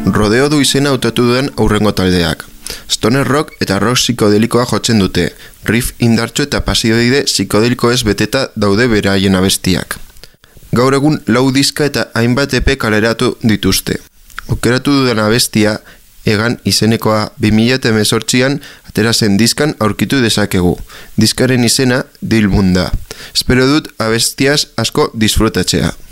Rodeo du izena hautatu duen aurrengo taldeak. Stoner rock eta rock psikodelikoa jotzen dute, riff indartsu eta pasioide psikodeliko ez beteta daude beraien abestiak. Gaur egun 4 diska eta hainbat EP kaleratu dituzte. Aukeratu dudan abestia, Egan izenekoa 2018an atera zen diskan aurkitu dezakegu. Diskaren izena Dilmun da. Espero dut abestiaz asko disfrutatzea.